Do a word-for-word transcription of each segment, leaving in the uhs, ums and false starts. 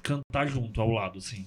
cantar junto, ao lado, assim?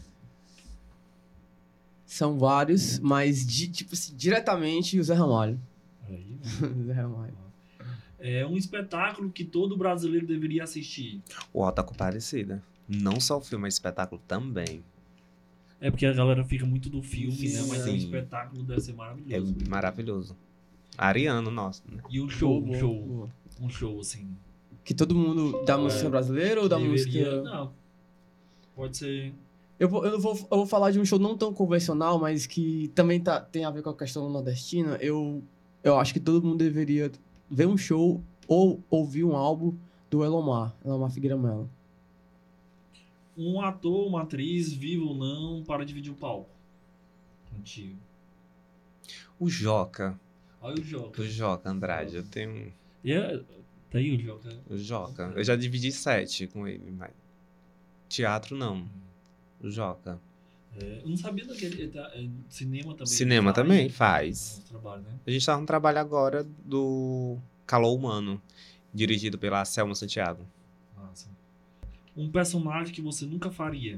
São vários, mas di, tipo assim, diretamente o Zé Ramalho. Aí, Zé Ramalho. é um espetáculo que todo brasileiro deveria assistir. O Auto da Compadecida. Não só o filme, mas o espetáculo também. É porque a galera fica muito do filme, Sim, né? Mas sim. o espetáculo deve ser É maravilhoso. maravilhoso. Ariano, nossa. Né? E um show, Boa, um show, boa. um show, assim. Que todo mundo da música brasileira ou da deveria... música... Não, pode ser... Eu vou, eu, vou, eu vou falar de um show não tão convencional, mas que também tá, tem a ver com a questão nordestina. Eu, eu acho que todo mundo deveria ver um show ou ouvir um álbum do Elomar, Elomar Figueira Melo. Um ator, uma atriz, vivo ou não, para dividir o palco contigo. O Joca. Olha o Joca. O Joca Andrade. Eu tenho... E é... Tá aí o Joca. O Joca. Eu já dividi sete com ele, mas... Teatro, não. O Joca. É, eu não sabia daquele... ele tá- é, cinema também. Cinema faz, também faz. é, trabalho, né? A gente tá no trabalho agora do Calor Humano, dirigido pela Selma Santiago. Massa. Um personagem que você nunca faria.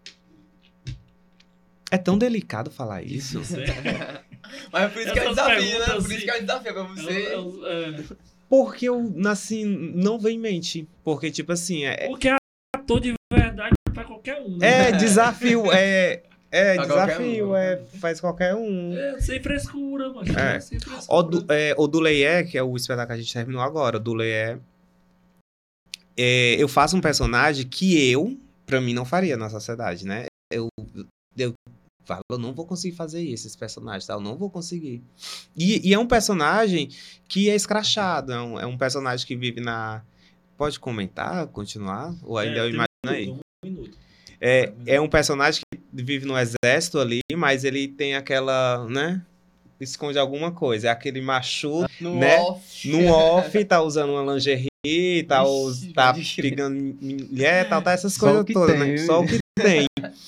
É tão delicado falar isso. Sério? Mas é por isso que é Essas desafio, né? perguntas, Por isso sim. que é desafio pra você. É, é, é, Porque eu, assim, não vem em mente. Porque, tipo assim, é, porque ator de verdade pra qualquer um, né? é desafio, é, é Pra qualquer desafio, um. é, faz qualquer um. É, sem frescura, mano. É. Sem frescura. O do, é, o do Leie, que é o espetáculo que a gente terminou agora, o do Leie, é, eu faço um personagem que eu, pra mim, não faria na sociedade, né? Eu, eu falo, eu não vou conseguir fazer isso, esse personagem, tá? Eu não vou conseguir. E, e é um personagem que é escrachado, é um, é um personagem que vive na... Pode comentar, continuar? Ou ainda É, eu tem imagino um aí? minuto, um minuto. É, é um personagem que vive no exército ali, mas ele tem aquela, né? Esconde alguma coisa. É aquele macho, No né? off. no off, tá usando uma lingerie, tá, us- Ixi, tá pode crer. pegando mulher, tal, tá essas Só coisas o que todas, tem. né? Só o que tem.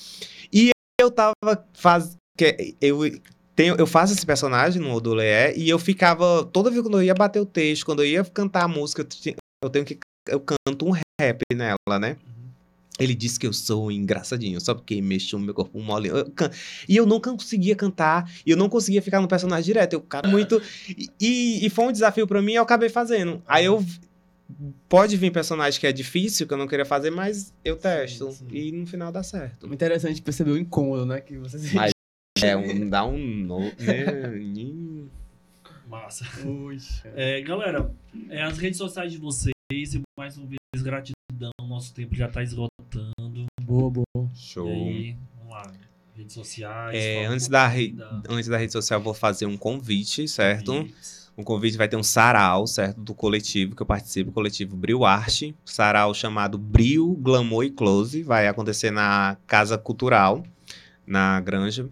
E eu tava faz... que eu tenho, eu faço esse personagem no Oduleé e eu ficava, toda vez quando eu ia bater o texto, quando eu ia cantar a música, eu, tinha- eu tenho que eu canto um rap nela, né? Ele disse que eu sou engraçadinho, só porque mexeu no meu corpo um mole. Eu can... E eu não conseguia cantar, e eu não conseguia ficar no personagem direto. Eu, cara, muito. E, e, e foi um desafio pra mim, e eu acabei fazendo. Aí eu. Pode vir personagem que é difícil, que eu não queria fazer, mas eu testo. sim. E no final dá certo. Interessante perceber o incômodo, né? Que você sente. Mas é um. Dá um. No... né? Massa. Puxa. É, galera, é, as redes sociais de vocês, e mais uma vez, gratidão. Nosso tempo já tá esgotando. Boa, boa. Show. E aí, vamos lá. Redes sociais. É, fala um antes, da re... pouquinho da- antes da rede social, eu vou fazer um convite, certo? Isso. Um convite vai ter um sarau, certo? Do coletivo que eu participo, o coletivo Brio Arte. Sarau chamado Brio, Glamour e Close. Vai acontecer na Casa Cultural, na Granja.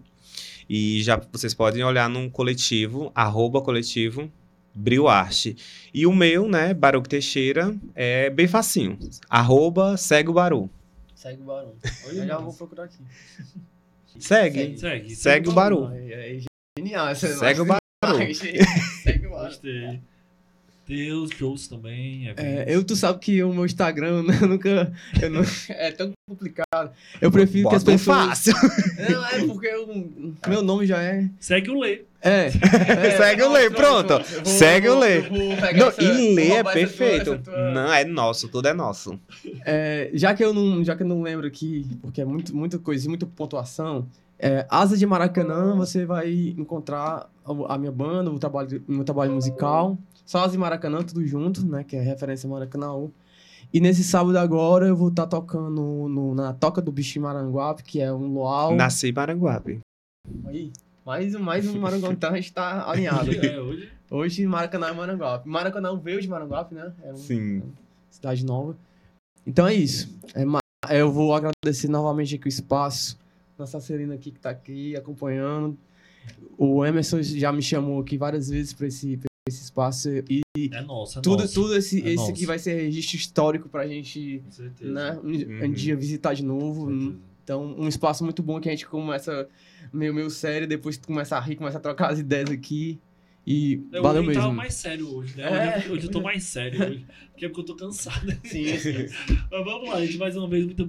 E já vocês podem olhar no coletivo, arroba coletivo Brio Arte. E o meu, né, Baruch Teixeira, é bem facinho. Arroba segue o Baru. Segue o Barão. Olha, Eu já massa. vou procurar aqui. Segue. Segue. Segue o Baru. É, é genial. Essa Segue o Baru. Segue o Barão. Gostei. Teus shows também. É, eventos. eu, tu sabe que o meu Instagram eu nunca. Eu não, é tão complicado. Eu prefiro que as Bota um pessoas. fácil. Não, é porque eu, meu nome já é. Segue o Lê. É. é Segue o Lê, pronto. eu vou- Segue eu o vou- Lê. eu vou pegar Não, essa- e vou ler é roubar essa tua- perfeito. essa tua- Não, é nosso, tudo é nosso. É, já que eu não, já que eu não lembro aqui, porque é muito, muita coisa, muita pontuação. É, Asa de Maracanã, você vai encontrar a a minha banda, o trabalho, o meu trabalho musical. Só Asa de Maracanã, tudo junto, né? Que é referência a Maracanã. E nesse sábado agora eu vou estar tocando no- na Toca do Bicho em Maranguape, que é um luau. Nasci em Maranguape. Aí, mais, um- mais um Maranguape, então a gente tá alinhado. É, hoje. Hoje Maracanã é Maranguape. Maracanã veio de Maranguape, né? É uma Sim. cidade nova. Então é isso. É, ma- eu vou agradecer novamente aqui o espaço. Nossa Celina aqui que tá aqui acompanhando. O Emerson já me chamou aqui várias vezes para esse, pra esse espaço. E É nosso, é tudo, nosso. tudo esse, É esse nosso. aqui vai ser registro histórico pra gente, Com certeza. né? Um, Uhum. um dia visitar de novo. Com certeza. Então, um espaço muito bom que a gente começa meio, meio sério, depois começa a rir, começa a trocar as ideias aqui. E É, valeu hoje eu tava mesmo. mais sério hoje, né? É. Hoje, eu- hoje eu tô mais sério hoje. Porque é porque eu tô cansado. Sim, sim. Mas vamos lá, gente. Mais uma vez, muito